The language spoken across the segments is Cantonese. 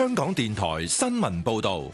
香港電台新聞報道。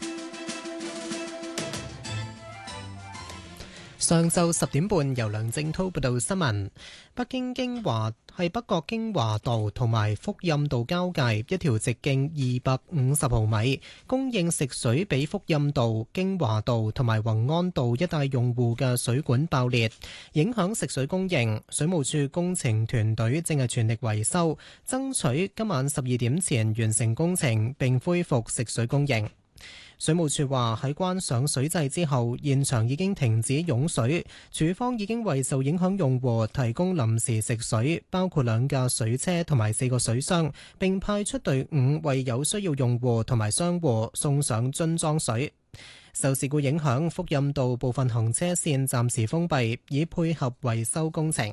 上晝10點半，由梁正滔報道新聞。北角京華道同埋福蔭道交界一條直徑250毫米，供應食水俾福蔭道、京華道同埋宏安道一帶用戶嘅水管爆裂，影響食水供應。水務署工程團隊正係全力維修，爭取今晚12點前完成工程並恢復食水供應。水務署話喺關上水掣之後，現場已經停止湧水，署方已經為受影響用戶提供臨時食水，包括2架水車同埋4個水箱，並派出隊伍為有需要用戶同埋商戶送上樽裝水。受事故影響，福蔭道部分行車線暫時封閉，以配合維修工程。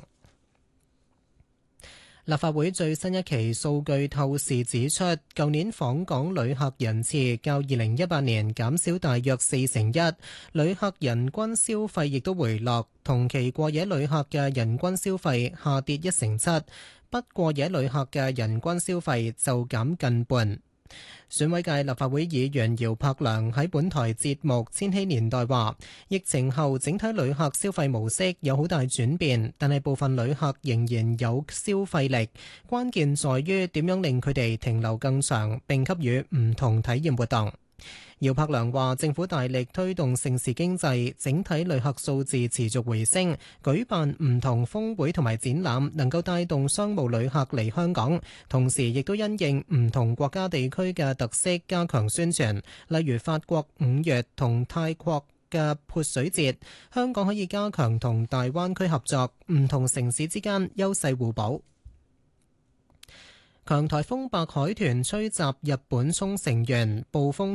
立法會最新一期數據透視指出，舊年訪港旅客人次較2018年減少大約1/4，旅客人均消費亦都回落，同期過夜旅客嘅人均消費下跌1/7，不過夜旅客嘅人均消費就減近半。選委界立法會議員姚柏良喺本台節目《千禧年代》話，疫情後整體旅客消費模式有好大轉變，但係部分旅客仍然有消費力，關鍵在於點樣令佢哋停留更長，並給予唔同體驗活動。姚柏良話，政府大力推動盛事經濟，整體旅客數字持續回升，舉辦唔同峰會同埋展覽，能夠帶動商務旅客嚟香港，同時亦都因應唔同國家地區嘅特色加強宣傳，例如法國5月同泰國嘅潑水節，香港可以加強同大灣區合作，唔同城市之間優勢互補。強颱風白海豚吹襲日本沖繩縣，暴風